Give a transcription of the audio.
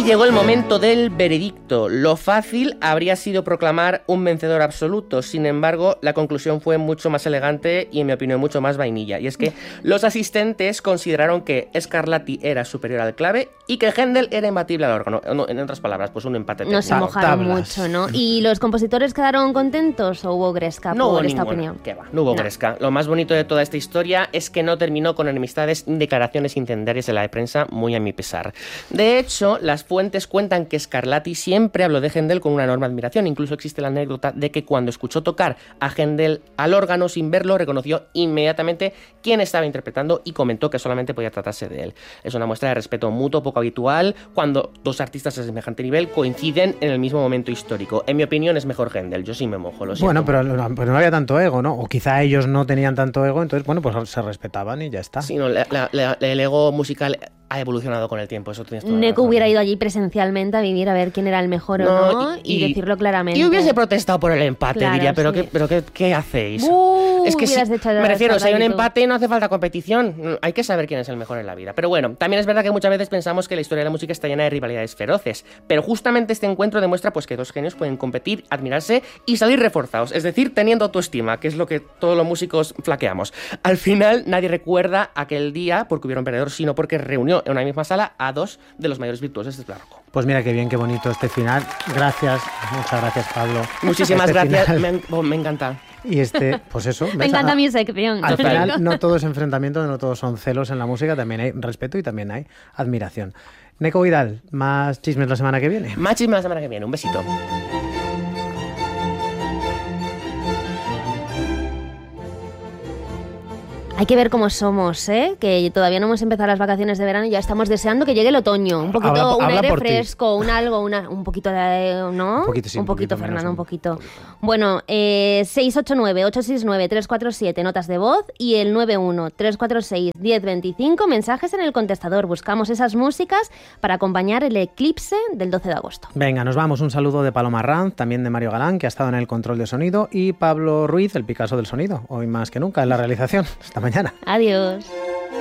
llegó el momento del veredicto. Lo fácil habría sido proclamar un vencedor absoluto. Sin embargo, la conclusión fue mucho más elegante y, en mi opinión, mucho más vainilla. Y es que los asistentes consideraron que Scarlatti era superior al clave y que Händel era imbatible al órgano. En otras palabras, pues un empate técnico. No se mojaron mucho, ¿no? ¿Y los compositores quedaron contentos o hubo gresca por esta opinión? ¿Qué va? No hubo gresca. Lo más bonito de toda esta historia es que no terminó con enemistades ni declaraciones incendiarias de la prensa, muy a mi pesar. De hecho, las fuentes cuentan que Scarlatti siempre habló de Händel con una enorme admiración. Incluso existe la anécdota de que cuando escuchó tocar a Händel al órgano sin verlo, reconoció inmediatamente quién estaba interpretando y comentó que solamente podía tratarse de él. Es una muestra de respeto mutuo poco habitual cuando dos artistas de semejante nivel coinciden en el mismo momento histórico. En mi opinión es mejor Händel, yo sí me mojo, lo siento. Bueno, pero no había tanto ego, ¿no? O quizá ellos no tenían tanto ego, entonces, bueno, pues se respetaban y ya está. Sí, no, el ego musical ha evolucionado con el tiempo, eso tienes toda la Neko razón. hubiera ido allí presencialmente a vivir a ver quién era el mejor o no y decirlo claramente. Y hubiese protestado por el empate, Claro, diría, pero, sí. ¿qué hacéis? Es que me refiero, si hay un empate no hace falta competición, hay que saber quién es el mejor en la vida. Pero bueno, también es verdad que muchas veces pensamos que la historia de la música está llena de rivalidades feroces, pero justamente este encuentro demuestra pues que dos genios pueden competir, admirarse y salir reforzados, es decir, teniendo autoestima, que es lo que todos los músicos flaqueamos. Al final nadie recuerda aquel día porque hubiera un perdedor, sino porque reunió en una misma sala a dos de los mayores virtuosos del barroco. Pues mira qué bien, qué bonito este final. Gracias, muchas gracias, Pablo. Muchísimas gracias, me encanta. Y pues eso. Me encanta mi sección. Al final no todo es enfrentamiento, no todos son celos en la música, también hay respeto y también hay admiración. Neko Vidal, más chismes la semana que viene. Más chismes la semana que viene, un besito. Hay que ver cómo somos, que todavía no hemos empezado las vacaciones de verano y ya estamos deseando que llegue el otoño. Un poquito, un aire fresco, un algo, un poquito de... ¿no? Un poquito, Fernando, un poquito. Bueno, 689-869-347, notas de voz, y el 91-346-1025, mensajes en el contestador. Buscamos esas músicas para acompañar el eclipse del 12 de agosto. Venga, nos vamos. Un saludo de Paloma Ranz, también de Mario Galán, que ha estado en el control de sonido, y Pablo Ruiz, el Picasso del sonido, hoy más que nunca en la realización. Hasta mañana. Adiós.